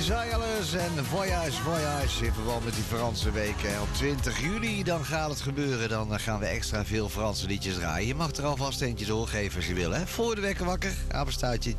Zayalers en Voyage in verband met die Franse weken. En op 20 juli dan gaat het gebeuren. Dan gaan we extra veel Franse liedjes draaien. Je mag er alvast eentje doorgeven als je wil. Hè? Voor de wekker wakker, apenstaartje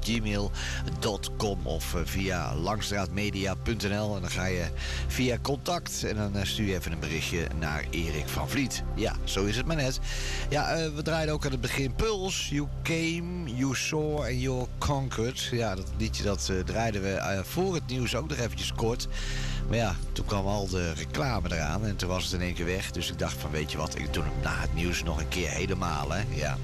gmail.com of via langstraatmedia.nl. En dan ga je via contact en dan stuur je even een berichtje naar Erik van Vliet. Ja, zo is het maar net. Ja, we draaiden ook aan het begin Pulse. You came, you saw and you conquered. Ja, dat liedje dat draaiden we voor het nieuws ook nog eventjes kort. Maar ja, toen kwam al de reclame eraan en toen was het in één keer weg. Dus ik dacht van, weet je wat, ik doe hem na het nieuws nog een keer helemaal, hè. Ja.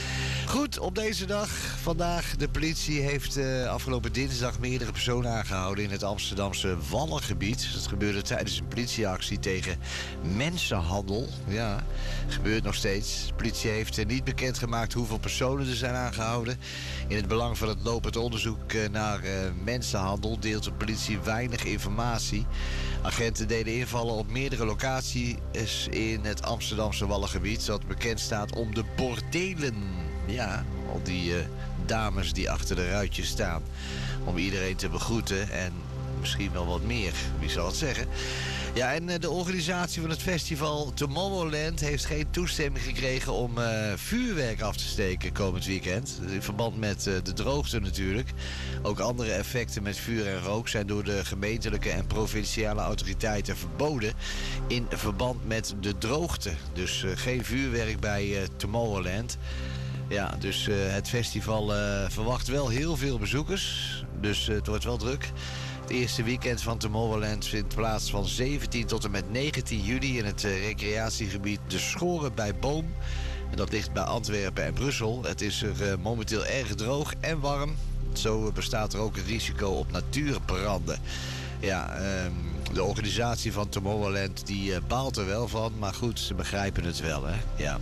Goed, op deze dag, vandaag, de politie heeft afgelopen dinsdag meerdere personen aangehouden in het Amsterdamse Wallengebied. Dat gebeurde tijdens een politieactie tegen mensenhandel. Ja, gebeurt nog steeds. De politie heeft niet bekendgemaakt hoeveel personen er zijn aangehouden. In het belang van het lopend onderzoek naar mensenhandel deelt de politie weinig informatie. Agenten deden invallen op meerdere locaties in het Amsterdamse Wallengebied, dat bekend staat om de bordelen. Ja, al die dames die achter de ruitjes staan om iedereen te begroeten en misschien wel wat meer, wie zal het zeggen. Ja, en de organisatie van het festival Tomorrowland heeft geen toestemming gekregen om vuurwerk af te steken komend weekend. In verband met de droogte natuurlijk. Ook andere effecten met vuur en rook zijn door de gemeentelijke en provinciale autoriteiten verboden in verband met de droogte. Dus geen vuurwerk bij Tomorrowland. Ja, dus het festival verwacht wel heel veel bezoekers. Dus het wordt wel druk. Het eerste weekend van Tomorrowland vindt plaats van 17 tot en met 19 juli in het recreatiegebied De Schoren bij Boom. En dat ligt bij Antwerpen en Brussel. Het is er momenteel erg droog en warm. Zo bestaat er ook een risico op natuurbranden. Ja, de organisatie van Tomorrowland die baalt er wel van. Maar goed, ze begrijpen het wel, hè. Ja.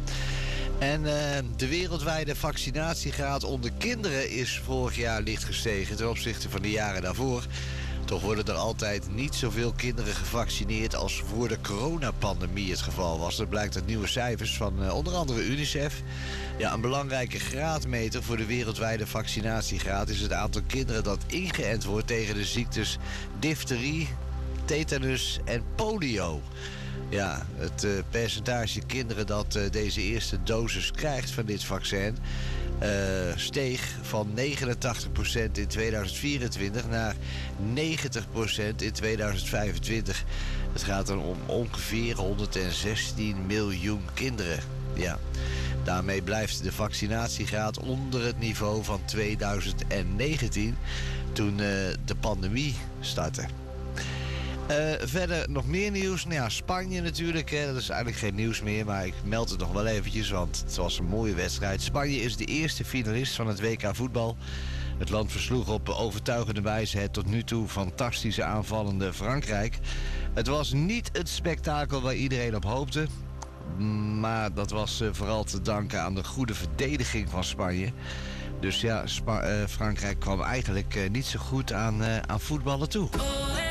En de wereldwijde vaccinatiegraad onder kinderen is vorig jaar licht gestegen ten opzichte van de jaren daarvoor. Toch worden er altijd niet zoveel kinderen gevaccineerd als voor de coronapandemie het geval was. Dat blijkt uit nieuwe cijfers van onder andere UNICEF. Ja, een belangrijke graadmeter voor de wereldwijde vaccinatiegraad is het aantal kinderen dat ingeënt wordt tegen de ziektes difterie, tetanus en polio. Ja, het percentage kinderen dat deze eerste dosis krijgt van dit vaccin steeg van 89% in 2024 naar 90% in 2025. Het gaat dan om ongeveer 116 miljoen kinderen. Ja. Daarmee blijft de vaccinatiegraad onder het niveau van 2019, toen de pandemie startte. Verder nog meer nieuws. Nou ja, Spanje natuurlijk. Hè. Dat is eigenlijk geen nieuws meer, maar ik meld het nog wel eventjes, want het was een mooie wedstrijd. Spanje is de eerste finalist van het WK voetbal. Het land versloeg op overtuigende wijze het tot nu toe fantastische aanvallende Frankrijk. Het was niet het spektakel waar iedereen op hoopte, maar dat was vooral te danken aan de goede verdediging van Spanje. Dus ja, Frankrijk kwam eigenlijk niet zo goed aan voetballen toe.